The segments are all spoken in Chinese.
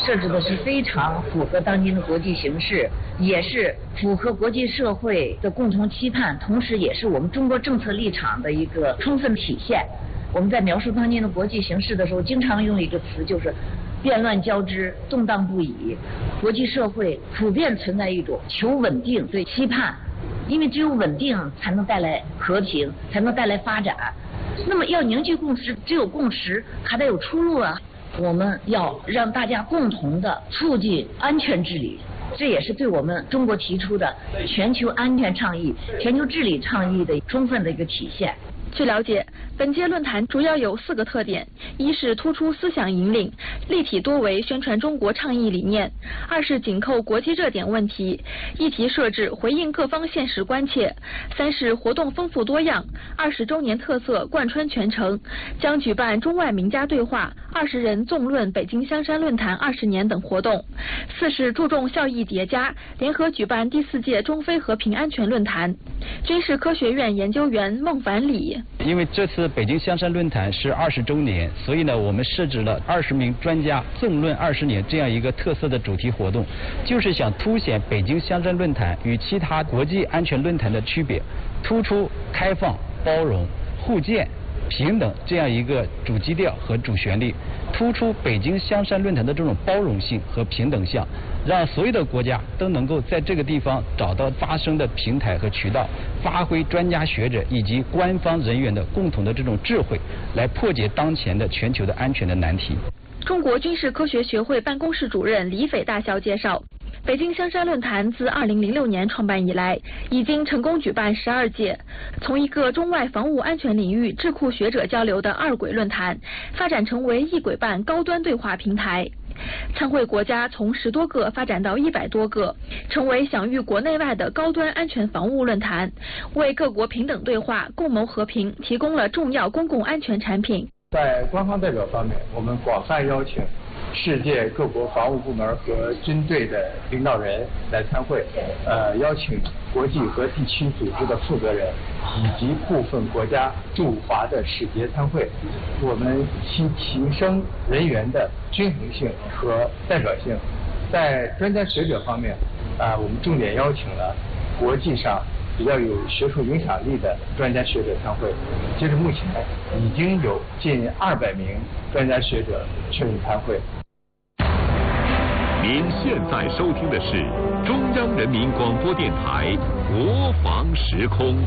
设置的是非常符合当今的国际形势，也是符合国际社会的共同期盼，同时也是我们中国政策立场的一个充分体现。我们在描述当今的国际形势的时候，经常用一个词，就是变乱交织，动荡不已。国际社会普遍存在一种求稳定的期盼，因为只有稳定才能带来和平，才能带来发展。那么要凝聚共识，只有共识还得有出路啊！我们要让大家共同的促进安全治理，这也是对我们中国提出的全球安全倡议、全球治理倡议的充分的一个体现。 据了解，本届论坛主要有4个特点：一是突出思想引领，立体多维宣传中国倡议理念；二是紧扣国际热点问题，议题设置回应各方现实关切；三是活动丰富多样，20周年特色贯穿全程，将举办中外名家对话、20人纵论北京香山论坛20年等活动；四是注重效益叠加，联合举办第4届中非和平安全论坛。军事科学院研究员孟凡礼。 因为这次北京香山论坛是20周年，所以呢，我们设置了20名专家纵论20年这样一个特色的主题活动，就是想凸显北京香山论坛与其他国际安全论坛的区别，突出开放、包容、互鉴、平等这样一个主基调和主旋律，突出北京香山论坛的这种包容性和平等性，让所有的国家都能够在这个地方找到发声的平台和渠道，发挥专家学者以及官方人员的共同的这种智慧，来破解当前的全球的安全的难题。 中国军事科学学会办公室主任李斐大校介绍，北京香山论坛自2006年创办以来，已经成功举办12届，从一个中外防务安全领域智库学者交流的2轨论坛，发展成为1轨半高端对话平台。参会国家从10多个发展到100多个，成为享誉国内外的高端安全防务论坛，为各国平等对话、共谋和平提供了重要公共安全产品。 在官方代表方面，我们广泛邀请世界各国防务部门和军队的领导人来参会，邀请国际和地区组织的负责人以及部分国家驻华的使节参会。我们提升人员的均衡性和代表性。在专家学者方面，我们重点邀请了国际上比较有学术影响力的专家学者参会，截至目前已经有近200名专家学者确认参会。 您现在收听的是中央人民广播电台国防时空。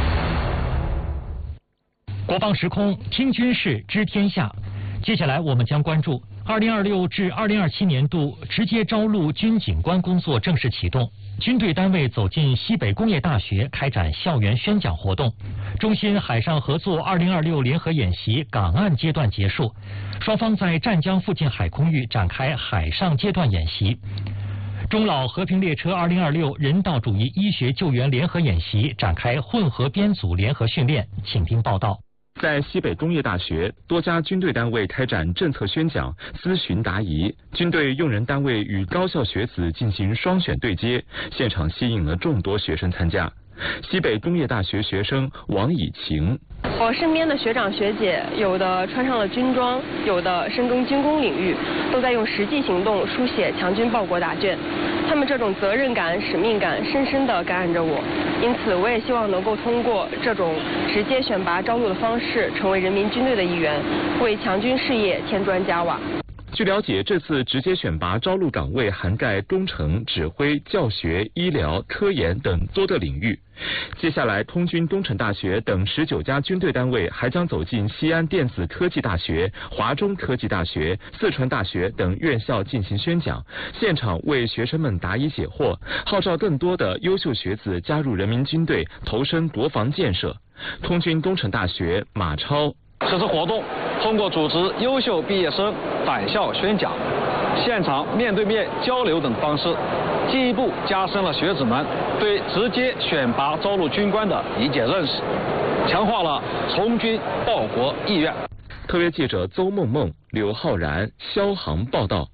国防时空，听军事，知天下。接下来我们将关注2026至2027年度直接招录军警官工作正式启动，军队单位走进西北工业大学开展校园宣讲活动。中新海上合作2026联合演习港岸阶段结束，双方在湛江附近海空域展开海上阶段演习。中老和平列车2026人道主义医学救援联合演习展开混合编组联合训练，请听报道。 在西北工业大学，多家军队单位开展政策宣讲、咨询答疑，军队用人单位与高校学子进行双选对接，现场吸引了众多学生参加。西北工业大学学生王以晴， 我身边的学长学姐，有的穿上了军装，有的深耕军工领域，都在用实际行动书写强军报国答卷。他们这种责任感、使命感深深地感染着我，因此我也希望能够通过这种直接选拔招录的方式，成为人民军队的一员，为强军事业添砖加瓦。 据了解，这次直接选拔招录岗位涵盖工程、指挥、教学、医疗、科研等多个领域。接下来，空军东城大学等19家军队单位还将走进西安电子科技大学、华中科技大学、四川大学等院校进行宣讲，现场为学生们答疑解惑，号召更多的优秀学子加入人民军队，投身国防建设。空军东城大学马超， 此次活动通过组织优秀毕业生返校宣讲、现场面对面交流等方式，进一步加深了学子们对直接选拔招录军官的理解认识，强化了从军报国意愿。 特约记者邹梦梦、刘浩然、肖航报道。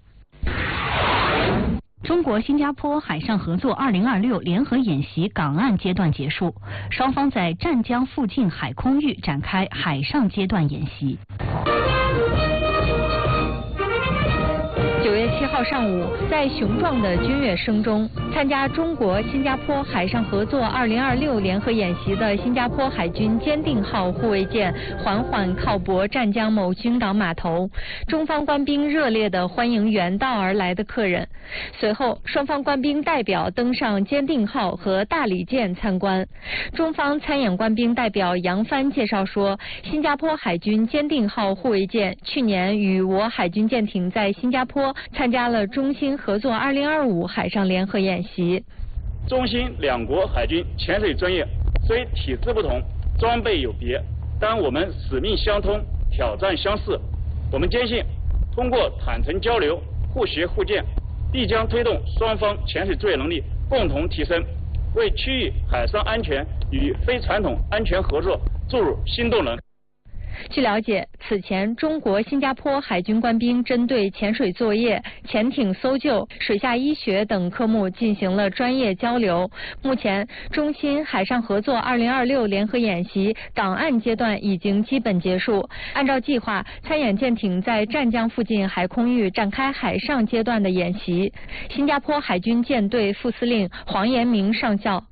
中国新加坡海上合作2026联合演习港岸阶段结束，双方在湛江附近海空域展开海上阶段演习。 9月 7号上午，在雄壮的军乐声中，参加中国新加坡海上合作2026联合演习的新加坡海军坚定号护卫舰缓缓靠泊湛江某军港码头，中方官兵热烈地欢迎远道而来的客人。随后，双方官兵代表登上坚定号和大理舰参观。中方参演官兵代表杨帆介绍说，新加坡海军坚定号护卫舰去年与我海军舰艇在新加坡参加了中新合作2025海上联合演习。 中新两国海军潜水专业虽体制不同，装备有别，但我们使命相通，挑战相似。我们坚信，通过坦诚交流、互学互鉴，必将推动双方潜水作业能力共同提升，为区域海上安全与非传统安全合作注入新动能。 据了解，此前中国新加坡海军官兵针对潜水作业、潜艇搜救、水下医学等科目进行了专业交流。目前，中新海上合作2026联合演习港岸阶段已经基本结束。按照计划，参演舰艇在湛江附近海空域展开海上阶段的演习。新加坡海军舰队副司令黄延明上校。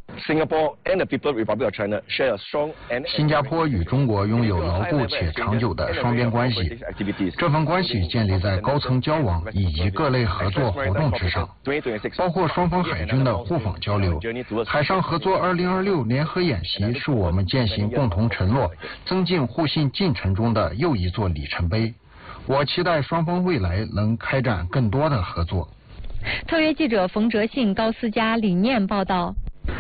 新加坡与中国拥有牢固且长久的双边关系，这份关系建立在高层交往以及各类合作活动之上，包括双方海军的互访交流。海上合作2026联合演习是我们践行共同承诺、增进互信进程中的又一座里程碑。我期待双方未来能开展更多的合作。 特约记者冯哲信、高思佳、李念报道。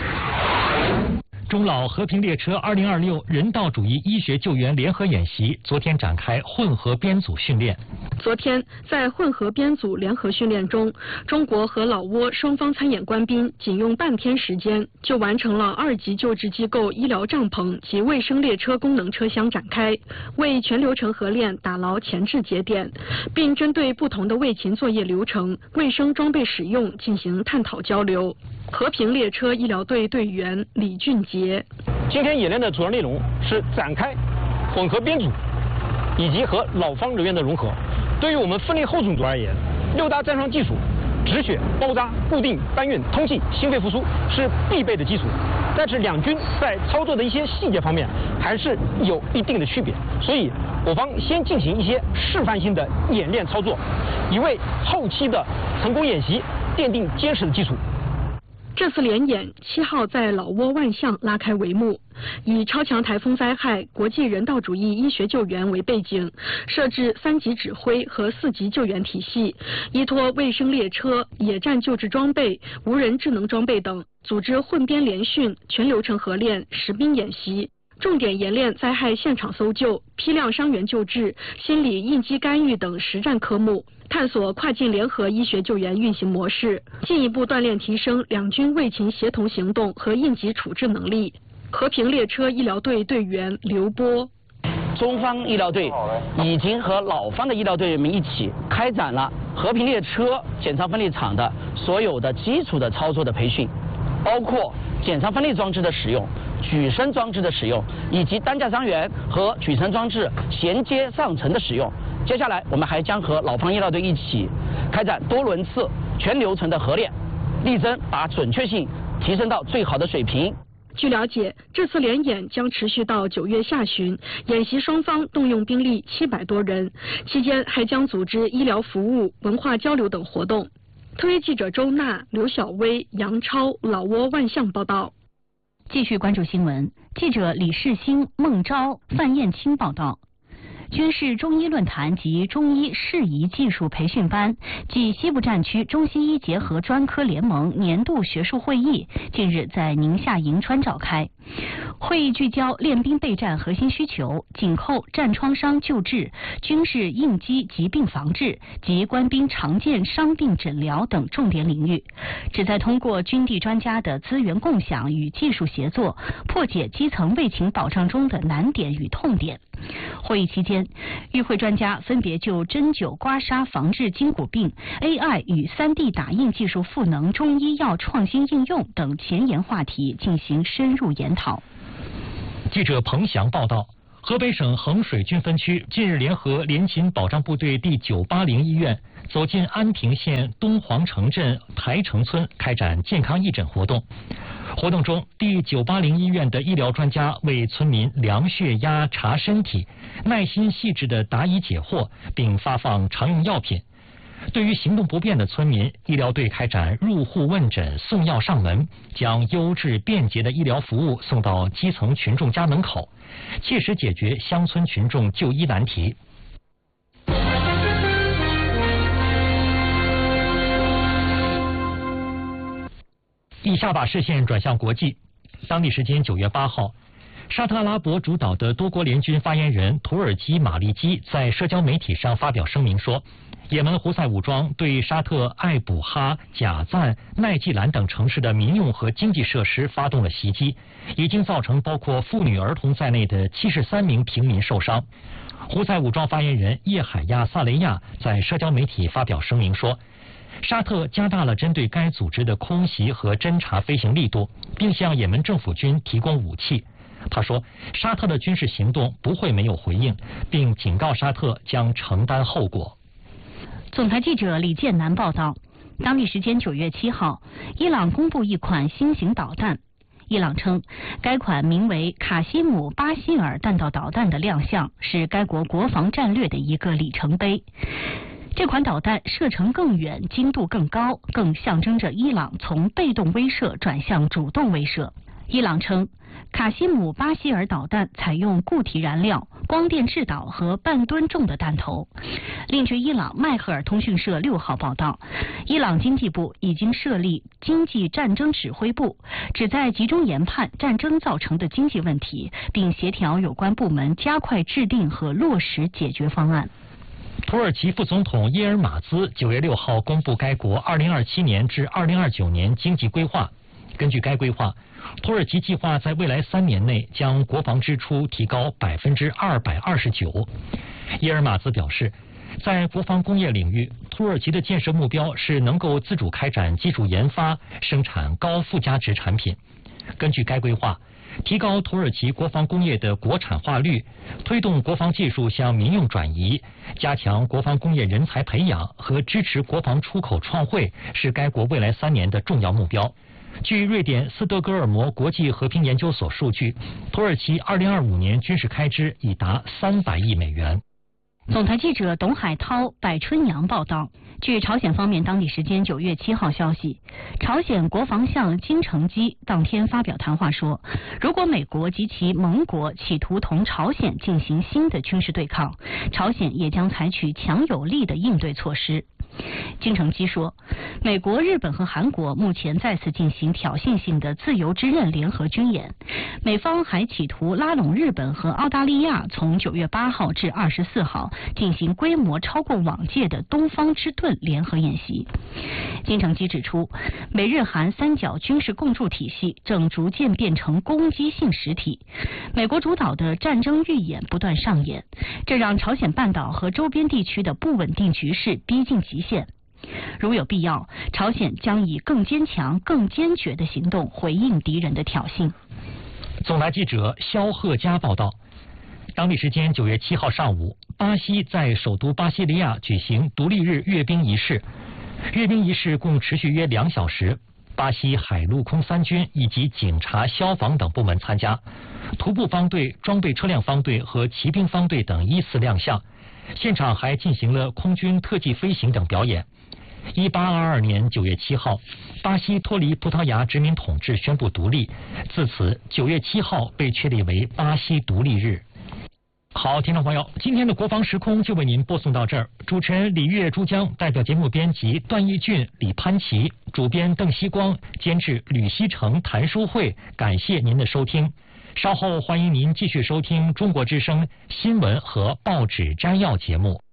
中老和平列车2026人道主义医学救援联合演习昨天展开混合编组训练。 昨天在混合编组联合训练中，中国和老挝双方参演官兵仅用半天时间就完成了2级救治机构医疗帐篷及卫生列车功能车厢展开，为全流程合练打牢前置节点，并针对不同的卫勤作业流程、卫生装备使用进行探讨交流。和平列车医疗队队员李俊杰： 今天演练的主要内容是展开混合编组以及和老方人员的融合。对于我们分类后种组而言，6大战伤技术止血、包扎、固定、搬运、通气、心肺复苏是必备的基础，但是两军在操作的一些细节方面还是有一定的区别，所以我方先进行一些示范性的演练操作，以为后期的成功演习奠定坚实的基础。 这次联演7号在老挝万象拉开帷幕，以超强台风灾害、国际人道主义医学救援为背景，设置3级指挥和4级救援体系，依托卫生列车、野战救治装备、无人智能装备等，组织混编联训、全流程合练、实兵演习。重点演练灾害现场搜救、批量伤员救治、心理应激干预等实战科目，探索跨境联合医学救援运行模式，进一步锻炼提升两军卫勤协同行动和应急处置能力。和平列车医疗队队员刘波： 中方医疗队已经和老方的医疗队员们一起开展了和平列车检查分类场的所有的基础的操作的培训，包括检查分类装置的使用、举升装置的使用，以及担架伤员和举升装置衔接上层的使用。接下来我们还将和老方医疗队一起开展多轮次全流程的合练，力争把准确性提升到最好的水平。 据了解，这次联演将持续到9月下旬，演习双方动用兵力700多人，期间还将组织医疗服务、文化交流等活动。特约记者周娜、刘晓薇、杨超，老挝万象报道。 继续关注新闻，记者李世兴、孟昭、范燕青报道。军事中医论坛及中医适宜技术培训班暨西部战区中西医结合专科联盟年度学术会议近日在宁夏银川召开。会议聚焦练兵备战核心需求、紧扣战创伤救治、军事应激疾病防治及官兵常见伤病诊疗等重点领域，旨在通过军地专家的资源共享与技术协作，破解基层卫勤保障中的难点与痛点。会议期间，与会专家分别就针灸刮痧防治筋骨病、AI 与3D 打印技术赋能中医药创新应用等前沿话题进行深入研讨。 记者彭翔报道。 河北省衡水军分区近日联合联勤保障部队第980医院走进安平县东黄城镇台城村开展健康义诊活动。活动中，第980医院的医疗专家为村民量血压、查身体，耐心细致地答疑解惑，并发放常用药品。对于行动不便的村民，医疗队开展入户问诊、送药上门，将优质便捷的医疗服务送到基层群众家门口，切实解决乡村群众就医难题。以下把视线转向国际。当地时间9月8号，沙特阿拉伯主导的多国联军发言人土耳其马利基在社交媒体上发表声明说，也门胡塞武装对沙特艾卜哈、贾赞、奈季兰等城市的民用和经济设施发动了袭击，已经造成包括妇女儿童在内的73名平民受伤。胡塞武装发言人叶海亚·萨雷亚在社交媒体发表声明说，沙特加大了针对该组织的空袭和侦察飞行力度，并向也门政府军提供武器。他说，沙特的军事行动不会没有回应，并警告沙特将承担后果。 总台记者李建南报道，当地时间9月7号，伊朗公布一款新型导弹。伊朗称，该款名为卡西姆巴希尔弹道导弹的亮相是该国国防战略的一个里程碑。这款导弹射程更远，精度更高，更象征着伊朗从被动威慑转向主动威慑。伊朗称，卡西姆巴希尔导弹采用固体燃料、光电制导和半吨重的弹头。另据伊朗迈赫尔通讯社6号报道，伊朗经济部已经设立经济战争指挥部，旨在集中研判战争造成的经济问题，并协调有关部门加快制定和落实解决方案。 土耳其副总统耶尔马兹9月6号公布该国2027年至2029年经济规划。根据该规划，土耳其计划在未来3年内将国防支出提高229%。耶尔马兹表示，在国防工业领域，土耳其的建设目标是能够自主开展基础研发，生产高附加值产品。根据该规划，提高土耳其国防工业的国产化率，推动国防技术向民用转移，加强国防工业人才培养和支持国防出口创汇，是该国未来3年的重要目标。据瑞典斯德哥尔摩国际和平研究所数据，土耳其2025年军事开支已达300亿美元。 总台记者董海涛、柏春阳报道。据朝鲜方面当地时间9月7号消息，朝鲜国防相金成基当天发表谈话说，如果美国及其盟国企图同朝鲜进行新的军事对抗，朝鲜也将采取强有力的应对措施。金成基说，美国、日本和韩国目前再次进行挑衅性的自由之刃联合军演，美方还企图拉拢日本和澳大利亚，从9月8号至24号进行规模超过往届的东方之盾联合演习。金成基指出，美日韩三角军事共筑体系正逐渐变成攻击性实体，美国主导的战争预演不断上演，这让朝鲜半岛和周边地区的不稳定局势逼近极限。如有必要，朝鲜将以更坚强、更坚决的行动回应敌人的挑衅。 总台记者肖鹤佳报道。当地时间9月7号上午，巴西在首都巴西利亚举行独立日阅兵仪式。阅兵仪式共持续约2小时，巴西海陆空3军以及警察、消防等部门参加，徒步方队、装备车辆方队和骑兵方队等依次亮相。现场还进行了空军特技飞行等表演。1822年9月7号，巴西脱离葡萄牙殖民统治，宣布独立。自此，9月7号被确立为巴西独立日。好，听众朋友，今天的国防时空就为您播送到这儿。主持人李月珠江，代表节目编辑段义俊、李潘琪，主编邓希光，监制吕希成、谭淑慧。感谢您的收听。稍后欢迎您继续收听中国之声新闻和报纸摘要节目。